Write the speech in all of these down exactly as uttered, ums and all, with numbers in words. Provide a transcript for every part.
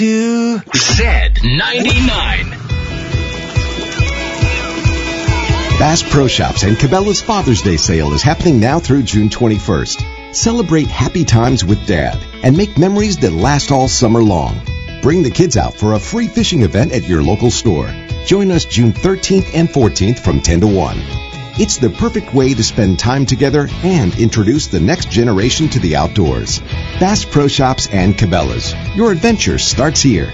to Z ninety-nine. Bass Pro Shops and Cabela's Father's Day sale is happening now through June twenty-first. Celebrate happy times with Dad and make memories that last all summer long. Bring the kids out for a free fishing event at your local store. Join us June thirteenth and fourteenth from ten to one. It's the perfect way to spend time together and introduce the next generation to the outdoors. Bass Pro Shops and Cabela's. Your adventure starts here.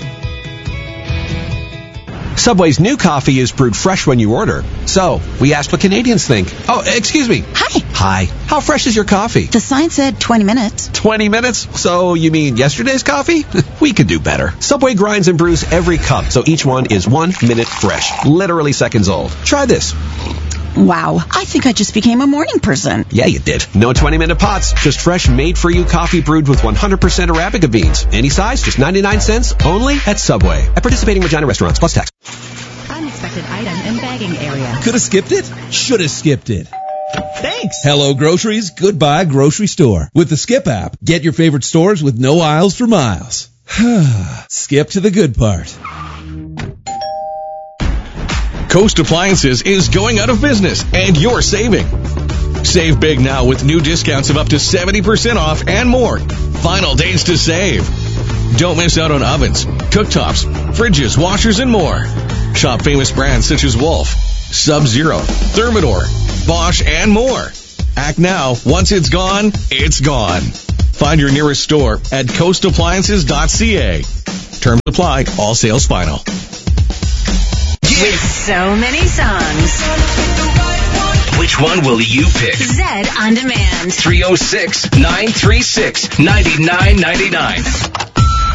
Subway's new coffee is brewed fresh when you order. So, we asked what Canadians think. Oh, excuse me. Hi. Hi. How fresh is your coffee? The sign said twenty minutes. twenty minutes? So, you mean yesterday's coffee? We could do better. Subway grinds and brews every cup, so each one is one minute fresh. Literally seconds old. Try this. Wow, I think I just became a morning person. Yeah, you did. No twenty-minute pots, just fresh, made-for-you coffee brewed with one hundred percent Arabica beans. Any size, just ninety-nine cents, only at Subway. At participating Regina restaurants, plus tax. Unexpected item in bagging area. Could have skipped it? Should have skipped it. Thanks. Hello Groceries, goodbye grocery store. With the Skip app, get your favorite stores with no aisles for miles. Skip to the good part. Coast Appliances is going out of business, and you're saving. Save big now with new discounts of up to seventy percent off and more. Final days to save. Don't miss out on ovens, cooktops, fridges, washers, and more. Shop famous brands such as Wolf, Sub-Zero, Thermador, Bosch, and more. Act now. Once it's gone, it's gone. Find your nearest store at coast appliances dot c a. Terms apply. All sales final. With so many songs. Which one will you pick? Z On Demand. three oh six, nine three six, nine nine nine nine.